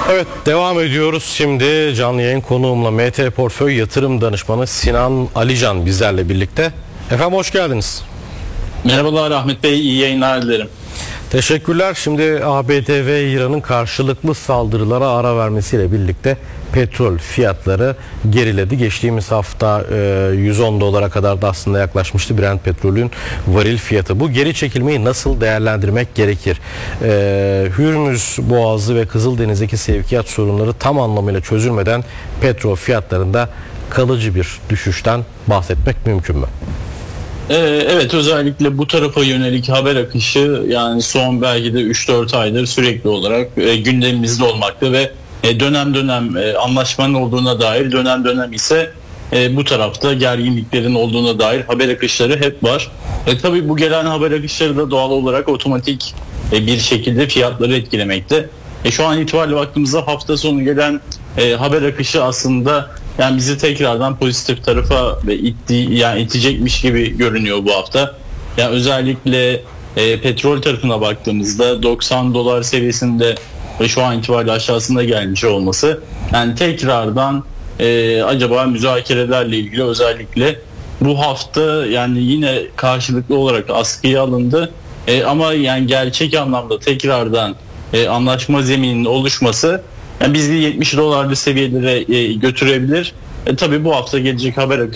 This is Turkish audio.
Evet, devam ediyoruz. Şimdi canlı yayın konuğumla MT Portföy Yatırım Danışmanı Sinan Alican bizlerle birlikte. Efendim hoş geldiniz. Merhabalar Ahmet Bey, iyi yayınlar dilerim. Teşekkürler. Şimdi ABD ve İran'ın karşılıklı saldırılara ara vermesiyle birlikte petrol fiyatları geriledi. Geçtiğimiz hafta 110 dolara kadar da aslında yaklaşmıştı Brent petrolün varil fiyatı. Bu geri çekilmeyi nasıl değerlendirmek gerekir? Hürmüz Boğazı ve Kızıldeniz'deki sevkiyat sorunları tam anlamıyla çözülmeden petrol fiyatlarında kalıcı bir düşüşten bahsetmek mümkün mü? Evet, özellikle bu tarafa yönelik haber akışı yani son belki de 3-4 aydır sürekli olarak gündemimizde olmakta ve dönem dönem anlaşmanın olduğuna dair, dönem dönem ise bu tarafta gerginliklerin olduğuna dair haber akışları hep var. Tabii bu gelen haber akışları da doğal olarak otomatik bir şekilde fiyatları etkilemekte. Şu an itibariyle baktığımızda hafta sonu gelen haber akışı aslında yani bizi tekrardan pozitif tarafa ve itecekmiş gibi görünüyor bu hafta. Yani özellikle petrol tarafına baktığımızda 90 dolar seviyesinde ve şu an itibariyle aşağısında gelmiş olması yani tekrardan acaba müzakerelerle ilgili özellikle bu hafta yani yine karşılıklı olarak askıya alındı. Ama yani gerçek anlamda tekrardan anlaşma zemininin oluşması yani bizi 70 dolarlı seviyelere götürebilir. Tabii bu hafta gelecek haber